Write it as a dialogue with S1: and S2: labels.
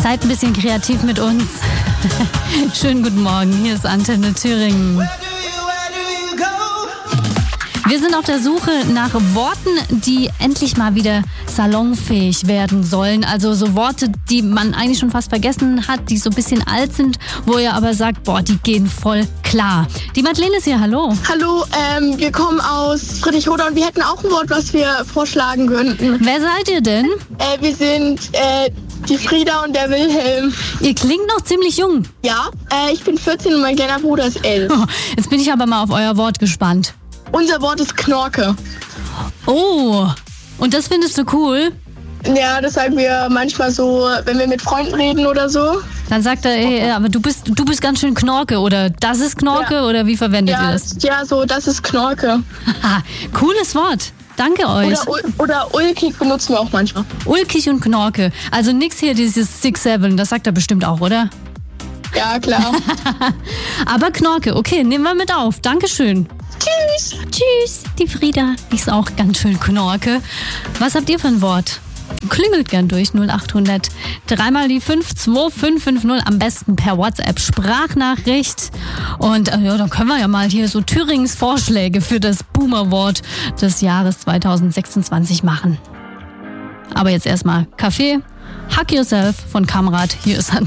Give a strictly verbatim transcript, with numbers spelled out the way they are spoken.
S1: Seid ein bisschen kreativ mit uns. Schönen guten Morgen, hier ist Antenne Thüringen. Wir sind auf der Suche nach Worten, die endlich mal wieder salonfähig werden sollen. Also so Worte, die man eigentlich schon fast vergessen hat, die so ein bisschen alt sind, wo ihr aber sagt, boah, die gehen voll klar. Die Madeleine ist hier, hallo.
S2: Hallo, ähm, wir kommen aus Friedrichroda und wir hätten auch ein Wort, was wir vorschlagen könnten.
S1: Wer seid ihr denn?
S2: Äh, wir sind äh, die Frieda und der Wilhelm.
S1: Ihr klingt noch ziemlich jung.
S2: Ja, äh, ich bin vierzehn und mein kleiner Bruder ist elf.
S1: Oh, jetzt bin ich aber mal auf euer Wort gespannt.
S2: Unser Wort ist Knorke.
S1: Oh, und das findest du cool?
S2: Ja, das sagen wir manchmal so, wenn wir mit Freunden reden oder so.
S1: Dann sagt er, ey, aber du bist, du bist ganz schön Knorke oder das ist Knorke
S2: Ja.
S1: oder wie verwendet
S2: Ja,
S1: ihr das?
S2: ja, so, das ist Knorke.
S1: Haha, cooles Wort. Danke euch.
S2: Oder, ul- oder ulkig benutzen wir auch manchmal.
S1: Ulkig und Knorke. Also nix hier dieses six seven, das sagt er bestimmt auch, oder?
S2: Ja, klar.
S1: Aber Knorke, okay, nehmen wir mit auf. Dankeschön.
S2: Tschüss.
S1: Tschüss, die Frieda ist auch ganz schön Knorke. Was habt ihr für ein Wort? Klingelt gern durch null acht hundert. Dreimal die fünf zwei fünf fünf null, am besten per WhatsApp Sprachnachricht. Und äh, ja, dann können wir ja mal hier so Thürings Vorschläge für das Boomer-Wort des Jahres zwanzig sechsundzwanzig machen. Aber jetzt erstmal Kaffee. Hack Yourself von Kamrat. Hier ist